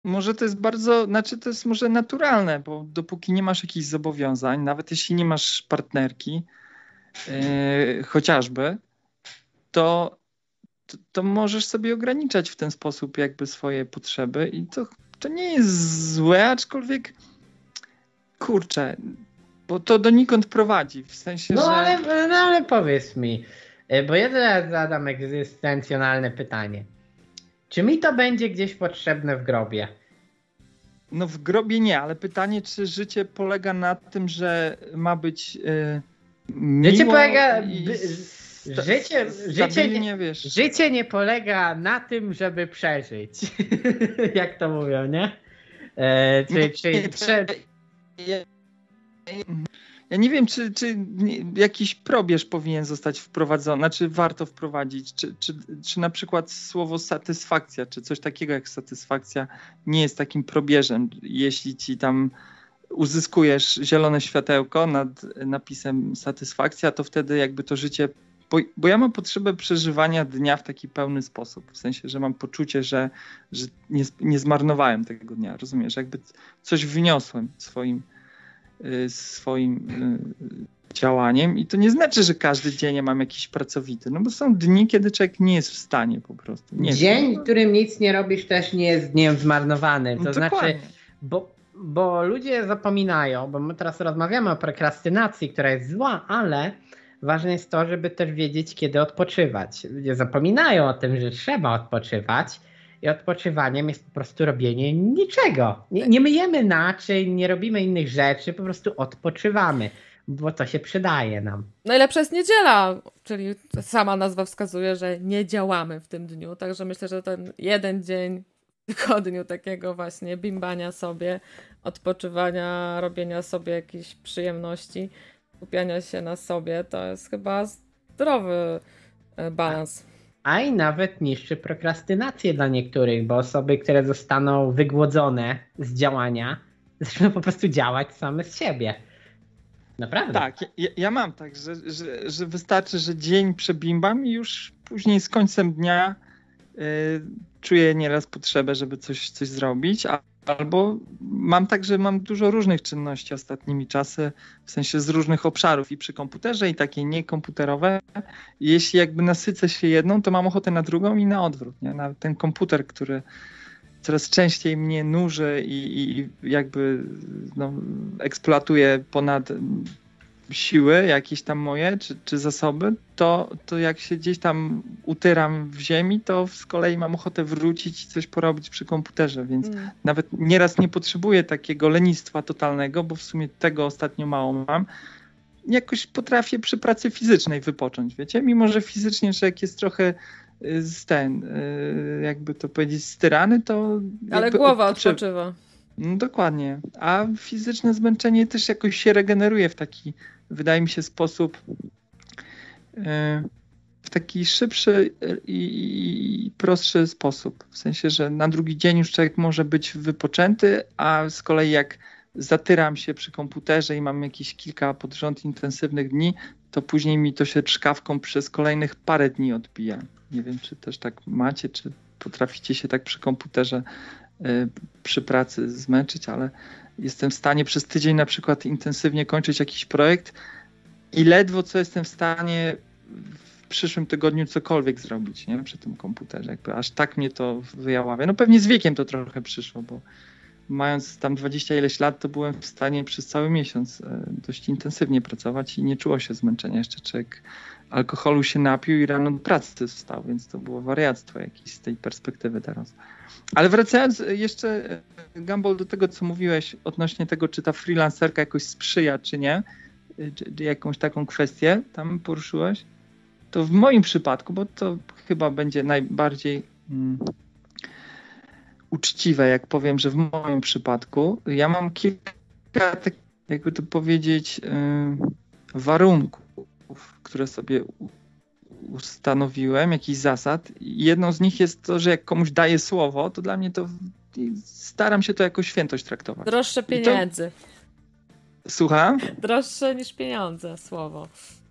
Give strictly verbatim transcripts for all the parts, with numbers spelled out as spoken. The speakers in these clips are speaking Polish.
może to jest bardzo, znaczy to jest może naturalne, bo dopóki nie masz jakichś zobowiązań, nawet jeśli nie masz partnerki, yy, chociażby, to, to, to możesz sobie ograniczać w ten sposób jakby swoje potrzeby i to, to nie jest złe, aczkolwiek kurczę, bo to donikąd prowadzi, w sensie, no, że... Ale, no ale powiedz mi, bo ja teraz zadam egzystencjonalne pytanie. Czy mi to będzie gdzieś potrzebne w grobie? No w grobie nie, ale pytanie, czy życie polega na tym, że ma być yy, miło Życie polega... i By, sta- życie, życie, nie, wiesz. życie nie polega na tym, żeby przeżyć. Jak to mówią, nie? E, czy, czy, nie, czy... Ja, ja nie wiem, czy, czy jakiś probierz powinien zostać wprowadzony, znaczy warto wprowadzić, czy, czy, czy na przykład słowo satysfakcja, czy coś takiego jak satysfakcja nie jest takim probierzem, jeśli ci tam uzyskujesz zielone światełko nad napisem satysfakcja, to wtedy jakby to życie, bo, bo ja mam potrzebę przeżywania dnia w taki pełny sposób, w sensie, że mam poczucie, że, że nie, nie zmarnowałem tego dnia, rozumiesz, jakby coś wyniosłem swoim swoim działaniem i to nie znaczy, że każdy dzień ja mam jakiś pracowity, no bo są dni, kiedy człowiek nie jest w stanie po prostu. Nie Dzień, w którym nic nie robisz, też nie jest dniem zmarnowanym. To no, znaczy, bo, bo ludzie zapominają, bo my teraz rozmawiamy o prokrastynacji, która jest zła, ale ważne jest to, żeby też wiedzieć, kiedy odpoczywać. Ludzie zapominają o tym, że trzeba odpoczywać i odpoczywaniem jest po prostu robienie niczego. Nie, nie myjemy naczyń, nie robimy innych rzeczy, po prostu odpoczywamy, bo to się przydaje nam. Najlepsza jest niedziela, czyli sama nazwa wskazuje, że nie działamy w tym dniu, także myślę, że ten jeden dzień w tygodniu takiego właśnie bimbania sobie, odpoczywania, robienia sobie jakichś przyjemności, skupiania się na sobie, to jest chyba zdrowy balans. A i nawet niszczy prokrastynację dla niektórych, bo osoby, które zostaną wygłodzone z działania, zaczną po prostu działać same z siebie. Naprawdę. Tak, ja, ja mam tak, że, że, że wystarczy, że dzień przebimbam i już później z końcem dnia y, czuję nieraz potrzebę, żeby coś, coś zrobić, a, albo mam tak, że mam dużo różnych czynności ostatnimi czasy, w sensie z różnych obszarów i przy komputerze i takie niekomputerowe. Jeśli jakby nasycę się jedną, to mam ochotę na drugą i na odwrót, nie? Na ten komputer, który coraz częściej mnie nuży i, i jakby no, eksploatuje ponad siły jakieś tam moje, czy, czy zasoby, to, to jak się gdzieś tam utyram w ziemi, to z kolei mam ochotę wrócić i coś porobić przy komputerze, więc mm. nawet nieraz nie potrzebuję takiego lenistwa totalnego, bo w sumie tego ostatnio mało mam. Jakoś potrafię przy pracy fizycznej wypocząć, wiecie? Mimo, że fizycznie człowiek jest trochę z ten, jakby to powiedzieć, styrany, to... Ale głowa odpoczy... odpoczywa. No, dokładnie. A fizyczne zmęczenie też jakoś się regeneruje w taki, wydaje mi się, sposób, w taki szybszy i prostszy sposób. W sensie, że na drugi dzień już człowiek może być wypoczęty, a z kolei jak zatyram się przy komputerze i mam jakieś kilka pod rząd intensywnych dni, to później mi to się trzkawką przez kolejnych parę dni odbija. Nie wiem, czy też tak macie, czy potraficie się tak przy komputerze y, przy pracy zmęczyć, ale jestem w stanie przez tydzień na przykład intensywnie kończyć jakiś projekt i ledwo co jestem w stanie w przyszłym tygodniu cokolwiek zrobić, nie? Przy tym komputerze. Jakby aż tak mnie to wyjaławia. No pewnie z wiekiem to trochę przyszło, bo mając tam dwadzieścia ileś lat, to byłem w stanie przez cały miesiąc dość intensywnie pracować i nie czuło się zmęczenia. Jeszcze człowiek alkoholu się napił i rano do pracy wstał, więc to było wariactwo jakieś z tej perspektywy teraz. Ale wracając jeszcze, Gumball, do tego, co mówiłeś odnośnie tego, czy ta freelancerka jakoś sprzyja, czy nie, czy, czy jakąś taką kwestię tam poruszyłeś, to w moim przypadku, bo to chyba będzie najbardziej... Hmm, uczciwe, jak powiem, że w moim przypadku ja mam kilka, tak jakby to powiedzieć, yy, warunków, które sobie ustanowiłem, jakichś zasad. Jedną z nich jest to, że jak komuś daję słowo, to dla mnie to staram się to jako świętość traktować. Droższe pieniędzy. To... Słucham? Droższe niż pieniądze, słowo.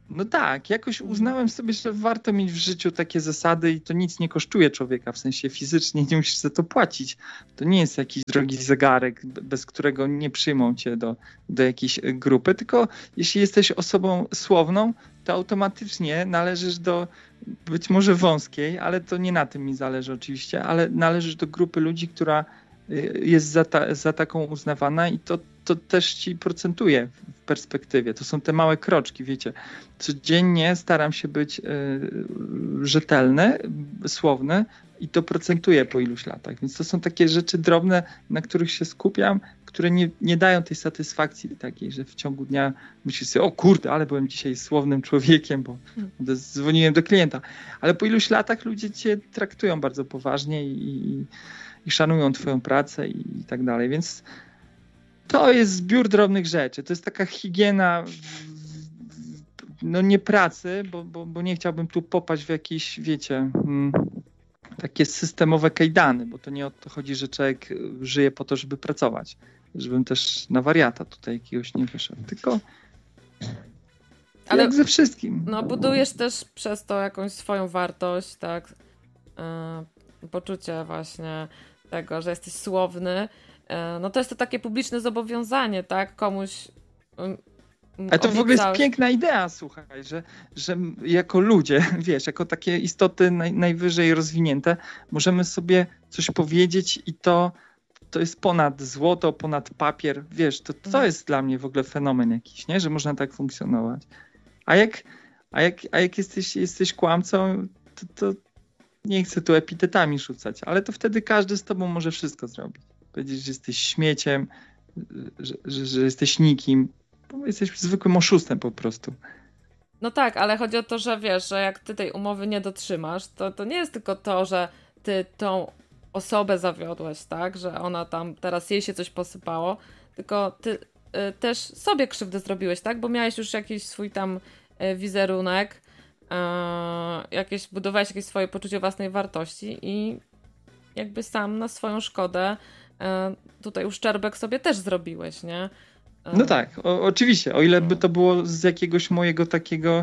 No tak, jakoś uznałem sobie, że warto mieć w życiu takie zasady i to nic nie kosztuje człowieka, w sensie fizycznie nie musisz za to płacić. To nie jest jakiś drogi zegarek, bez którego nie przyjmą cię do, do jakiejś grupy, tylko jeśli jesteś osobą słowną, to automatycznie należysz do, być może wąskiej, ale to nie na tym mi zależy oczywiście, ale należysz do grupy ludzi, która jest za, ta, za taką uznawana i to, to też ci procentuje w perspektywie. To są te małe kroczki, wiecie. Codziennie staram się być y, rzetelny, słowny i to procentuje po iluś latach. Więc to są takie rzeczy drobne, na których się skupiam, które nie, nie dają tej satysfakcji takiej, że w ciągu dnia myślisz sobie, o kurde, ale byłem dzisiaj słownym człowiekiem, bo dzwoniłem do klienta. Ale po iluś latach ludzie cię traktują bardzo poważnie i, i i szanują twoją pracę i, i tak dalej, więc to jest zbiór drobnych rzeczy, to jest taka higiena w, w, no nie pracy, bo, bo, bo nie chciałbym tu popaść w jakieś, wiecie, hmm, takie systemowe kajdany, bo to nie o to chodzi, że człowiek żyje po to, żeby pracować, żebym też na wariata tutaj jakiegoś nie wyszedł, tylko ale jak ze wszystkim. No budujesz też przez to jakąś swoją wartość, tak, yy, poczucie właśnie tego, że jesteś słowny, no to jest to takie publiczne zobowiązanie, tak? Komuś um, Ale to w ogóle jest piękna idea, słuchaj, że, że jako ludzie, wiesz, jako takie istoty naj, najwyżej rozwinięte, możemy sobie coś powiedzieć i to, to jest ponad złoto, ponad papier, wiesz, to, to jest dla mnie w ogóle fenomen jakiś, nie? Że można tak funkcjonować. A jak, a jak, a jak jesteś, jesteś kłamcą, to, to nie chcę tu epitetami rzucać, ale to wtedy każdy z tobą może wszystko zrobić. Powiedzieć, że jesteś śmieciem, że, że, że jesteś nikim, bo jesteś zwykłym oszustem po prostu. No tak, ale chodzi o to, że wiesz, że jak ty tej umowy nie dotrzymasz, to, to nie jest tylko to, że ty tą osobę zawiodłeś, tak, że ona tam, teraz jej się coś posypało, tylko ty y, też sobie krzywdę zrobiłeś, tak, bo miałeś już jakiś swój tam y, wizerunek, Yy, jakieś, budowałeś jakieś swoje poczucie własnej wartości i jakby sam na swoją szkodę yy, tutaj uszczerbek sobie też zrobiłeś, nie? Yy. No tak, o, oczywiście, o ile by to było z jakiegoś mojego takiego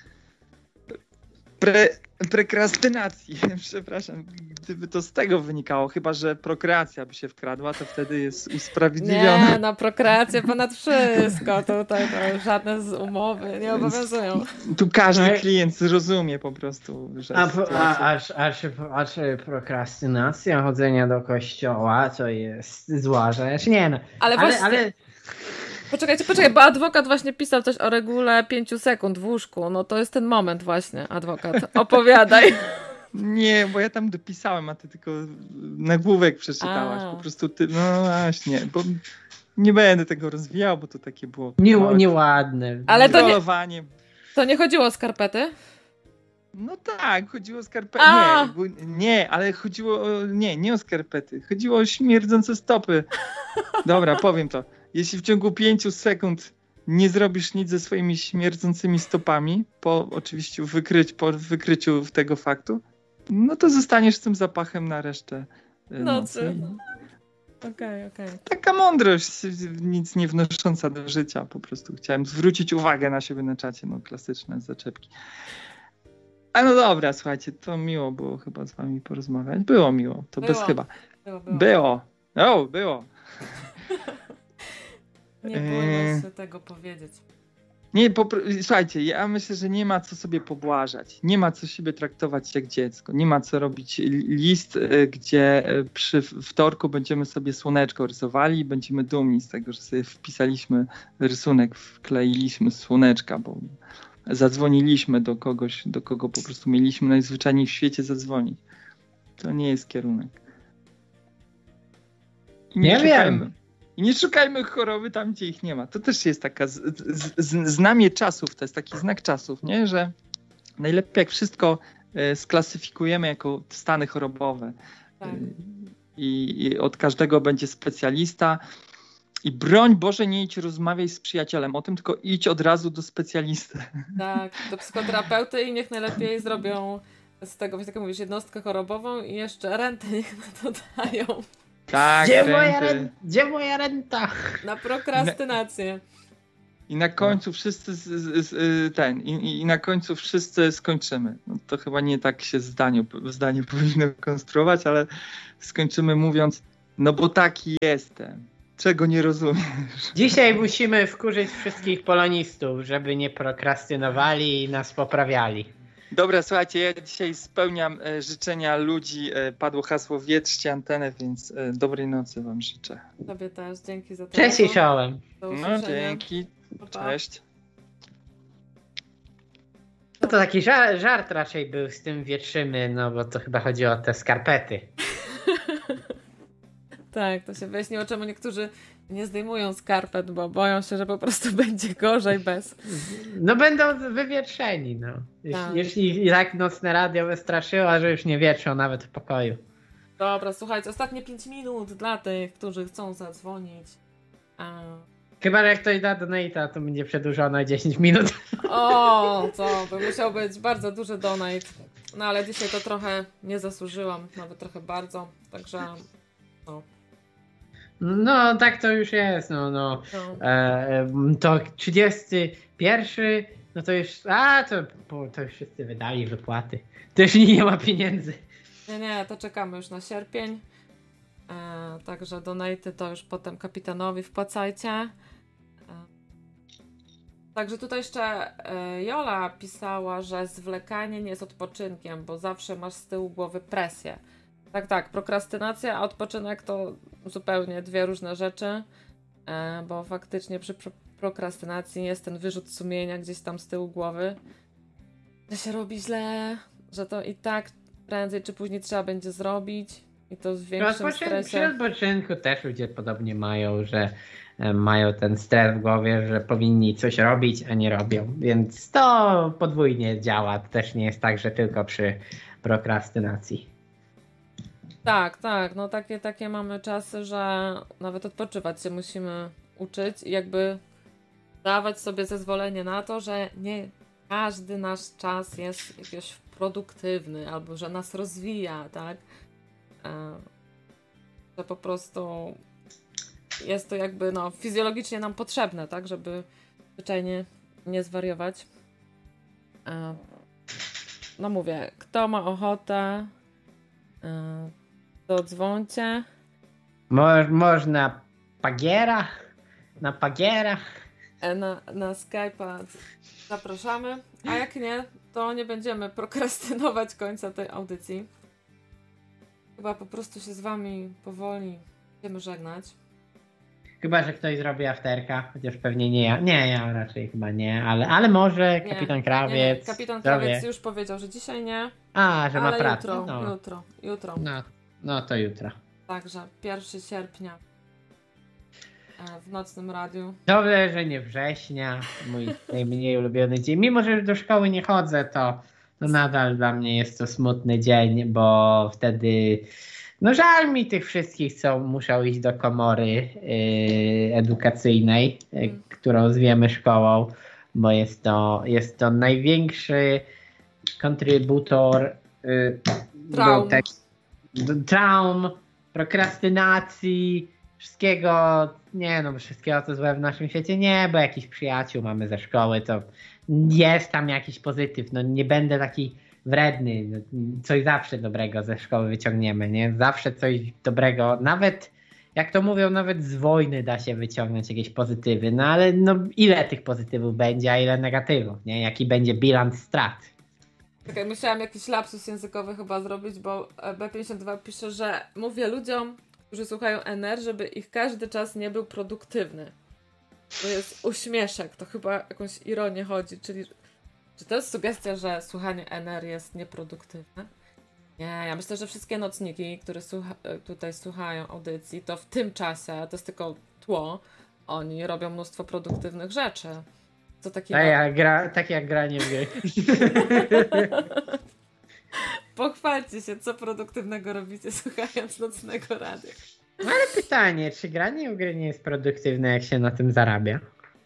pre, prekrastynacji, przepraszam, gdyby to z tego wynikało, chyba że prokreacja by się wkradła, to wtedy jest usprawiedliwiona. Nie, no prokreacja ponad wszystko, tutaj to żadne z umowy nie obowiązują. Tu każdy klient zrozumie po prostu, że a, a, aż, aż, aż prokrastynacja chodzenia do kościoła to jest zła rzecz, nie no. Ale, ale, właśnie... ale... Poczekajcie, poczekaj, bo adwokat właśnie pisał coś o regule pięciu sekund w łóżku. No to jest ten moment właśnie, adwokat. Opowiadaj. Nie, bo ja tam dopisałem, a ty tylko nagłówek przeczytałaś. A. Po prostu ty, no właśnie, bo nie będę tego rozwijał, bo to takie było... Nie, nieładne. Ale to nie, to nie chodziło o skarpety? No tak, chodziło o skarpety. Nie, nie, ale chodziło o... Nie, nie o skarpety. Chodziło o śmierdzące stopy. Dobra, powiem to. Jeśli w ciągu pięciu sekund nie zrobisz nic ze swoimi śmierdzącymi stopami, po oczywiście wykryć, po wykryciu tego faktu, no to zostaniesz z tym zapachem na resztę nocy. Okej, okej. Okay, okay. Taka mądrość, nic nie wnosząca do życia. Po prostu chciałem zwrócić uwagę na siebie na czacie. No klasyczne zaczepki. A no dobra, słuchajcie, to miło było chyba z wami porozmawiać. Było miło, to było. bez chyba. Było, było. Było. O, było. Nie bójmy się tego powiedzieć. Nie, popr- słuchajcie, ja myślę, że nie ma co sobie pobłażać. Nie ma co siebie traktować jak dziecko. Nie ma co robić list, gdzie przy wtorku będziemy sobie słoneczko rysowali i będziemy dumni z tego, że sobie wpisaliśmy rysunek, wkleiliśmy słoneczka, bo zadzwoniliśmy do kogoś, do kogo po prostu mieliśmy najzwyczajniej w świecie zadzwonić. To nie jest kierunek. I nie, nie wiem. I nie szukajmy choroby tam, gdzie ich nie ma. To też jest taka z, z, z, znamie czasów, to jest taki znak czasów, nie? Że najlepiej jak wszystko y, sklasyfikujemy jako stany chorobowe. Tak. Y, I od każdego będzie specjalista. I broń Boże, nie idź rozmawiaj z przyjacielem o tym, tylko idź od razu do specjalisty. Tak, do psychoterapeuty i niech najlepiej zrobią z tego, jak mówisz, jednostkę chorobową i jeszcze rentę niech dodają. Tak, gdzie, moja renta? gdzie moja renta? Na prokrastynację. I na końcu wszyscy z, z, z, ten, i, i na końcu wszyscy skończymy. No to chyba nie tak się zdaniu, zdanie powinno konstruować, ale skończymy mówiąc, no bo taki jestem. Czego nie rozumiesz? Dzisiaj musimy wkurzyć wszystkich polonistów, żeby nie prokrastynowali i nas poprawiali. Dobra, słuchajcie, ja dzisiaj spełniam e, życzenia ludzi. E, padło hasło wietrzcie antenę, więc e, dobrej nocy wam życzę. Tobie też, dzięki za to. Cześć i czołem. No dzięki, cześć. No to taki żart, żart raczej był z tym wietrzymy, no bo to chyba chodzi o te skarpety. Tak, to się wyjaśniło, czemu niektórzy nie zdejmują skarpet, bo boją się, że po prostu będzie gorzej bez. No będą wywietrzeni, no. Jeśli, Tak. jeśli tak nocne radio wystraszyło, że już nie wietrzą nawet w pokoju. Dobra, słuchajcie, ostatnie pięć minut dla tych, którzy chcą zadzwonić. A... Chyba, że jak ktoś da donate'a, to będzie przedłużone o dziesięć minut. O, to by musiał być bardzo duży donate. No ale dzisiaj to trochę nie zasłużyłam, nawet trochę bardzo, także no. No, tak to już jest, no, no. no. E, to trzydziesty pierwszy, no to już, a, to, to już wszyscy wydali wypłaty. To już nie ma pieniędzy. Nie, nie, to czekamy już na sierpień. E, także donate'y to już potem kapitanowi wpłacajcie. E, także tutaj jeszcze e, Jola pisała, że zwlekanie nie jest odpoczynkiem, bo zawsze masz z tyłu głowy presję. Tak, tak, prokrastynacja, a odpoczynek to zupełnie dwie różne rzeczy, e, bo faktycznie przy pro- prokrastynacji jest ten wyrzut sumienia gdzieś tam z tyłu głowy, że się robi źle, że to i tak prędzej czy później trzeba będzie zrobić i to w większym Odpoczyn- stresie. Przy odpoczynku też ludzie podobnie mają, że e, mają ten stres w głowie, że powinni coś robić, a nie robią, więc to podwójnie działa. To też nie jest tak, że tylko przy prokrastynacji. Tak, tak, no takie, takie mamy czasy, że nawet odpoczywać się musimy uczyć i jakby dawać sobie zezwolenie na to, że nie każdy nasz czas jest jakiś produktywny albo że nas rozwija, tak? E, że po prostu jest to jakby no fizjologicznie nam potrzebne, tak? Żeby zwyczajnie nie zwariować. E, no mówię, kto ma ochotę, e, to dzwońcie. Mo- można pagiera, na pagiera. Na, na Skype'a zapraszamy, a jak nie, to nie będziemy prokrastynować końca tej audycji. Chyba po prostu się z wami powoli będziemy żegnać. Chyba, że ktoś zrobi afterka, chociaż pewnie nie ja. Nie, ja raczej chyba nie, ale, ale może Nie, kapitan nie, Krawiec. nie. Kapitan zrobię. Krawiec już powiedział, że dzisiaj nie, A, że ma ale pracę. jutro, No. jutro, jutro. No, no to jutro. Także pierwszego sierpnia e, w Nocnym Radiu. Dobrze, że nie września, mój najmniej ulubiony dzień. Mimo, że już do szkoły nie chodzę, to, to nadal dla mnie jest to smutny dzień, bo wtedy no żal mi tych wszystkich, co muszą iść do komory yy, edukacyjnej, yy, Mm. którą zwiemy szkołą, bo jest to, jest to największy kontrybutor yy, Traum. do, tek- do traum, prokrastynacji, wszystkiego, nie no, wszystkiego co złe w naszym świecie, nie, bo jakichś przyjaciół mamy ze szkoły, to jest tam jakiś pozytyw, no nie będę taki wredny, no, coś zawsze dobrego ze szkoły wyciągniemy, nie, zawsze coś dobrego, nawet jak to mówią, nawet z wojny da się wyciągnąć jakieś pozytywy, no ale no ile tych pozytywów będzie, a ile negatywów, nie, jaki będzie bilans strat. Czekaj, musiałam jakiś lapsus językowy chyba zrobić, bo B pięćdziesiąt dwa pisze, że mówię ludziom, którzy słuchają N R, żeby ich każdy czas nie był produktywny. To jest uśmieszek, to chyba jakąś ironię chodzi, czyli czy to jest sugestia, że słuchanie N R jest nieproduktywne? Nie, ja myślę, że wszystkie nocniki, które słucha- tutaj słuchają audycji, to w tym czasie, to jest tylko tło, oni robią mnóstwo produktywnych rzeczy. Co takiego... Tak jak, gra, tak jak granie w gry. Pochwalcie się, co produktywnego robicie słuchając Nocnego Radia. No ale pytanie, czy granie w gry nie jest produktywne, jak się na tym zarabia?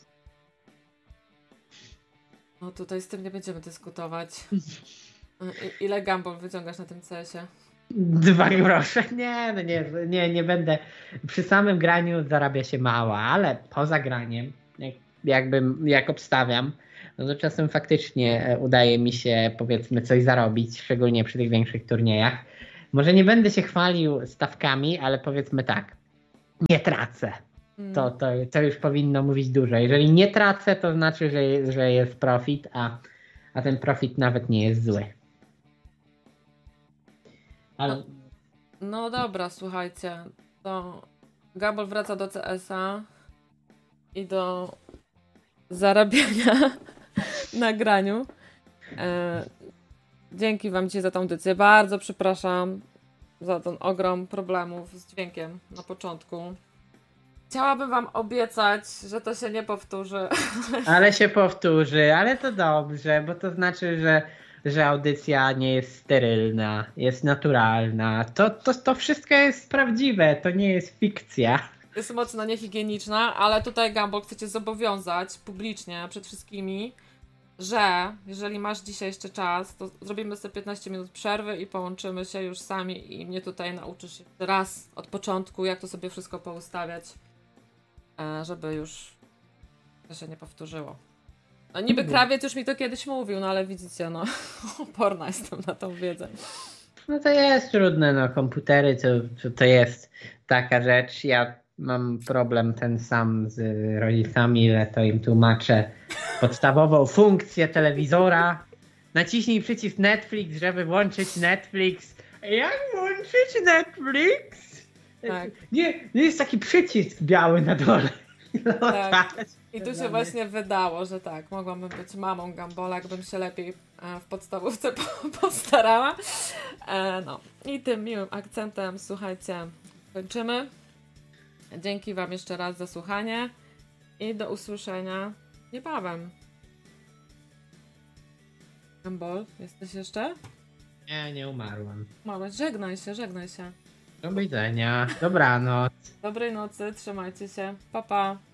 No tutaj z tym nie będziemy dyskutować. I, ile Gumball wyciągasz na tym C S-ie? Dwa grosze? Nie, no nie, nie, nie będę. Przy samym graniu zarabia się mało, ale poza graniem, jak jakby jak obstawiam, no to czasem faktycznie udaje mi się powiedzmy coś zarobić, szczególnie przy tych większych turniejach. Może nie będę się chwalił stawkami, ale powiedzmy tak, nie tracę. To, to, to już powinno mówić dużo. Jeżeli nie tracę, to znaczy, że, że jest profit, a, a ten profit nawet nie jest zły. Ale... No, no dobra, słuchajcie, to Gumball wraca do C S a i do zarabiania na graniu. E, dzięki wam dzisiaj za tą audycję. Bardzo przepraszam za ten ogrom problemów z dźwiękiem na początku. Chciałabym wam obiecać, że to się nie powtórzy. Ale się powtórzy, ale to dobrze, bo to znaczy, że, że audycja nie jest sterylna, jest naturalna. To, to, to wszystko jest prawdziwe, to nie jest fikcja. Jest mocno niehigieniczna, ale tutaj Gumball chcę cię zobowiązać publicznie przed wszystkimi, że jeżeli masz dzisiaj jeszcze czas, to zrobimy sobie piętnaście minut przerwy i połączymy się już sami i mnie tutaj nauczysz się raz od początku, jak to sobie wszystko poustawiać, żeby już to się nie powtórzyło. No niby krawiec już mi to kiedyś mówił, no ale widzicie, no oporna jestem na tą wiedzę. No to jest trudne, no komputery to, to, to jest taka rzecz. Ja mam problem ten sam z rodzicami, ile to im tłumaczę podstawową funkcję telewizora. Naciśnij przycisk Netflix, żeby włączyć Netflix. Jak włączyć Netflix? Tak. Nie, nie jest taki przycisk biały na dole. No, tak. I tu się właśnie wydało, że tak, mogłabym być mamą Gumballa, jakbym się lepiej w podstawówce postarała. No i tym miłym akcentem, słuchajcie, kończymy. Dzięki wam jeszcze raz za słuchanie i do usłyszenia niebawem. Gumball, jesteś jeszcze? Nie, nie umarłem. Małe, żegnaj się, żegnaj się. Do widzenia. Dobranoc. Dobrej nocy, trzymajcie się. Pa, pa.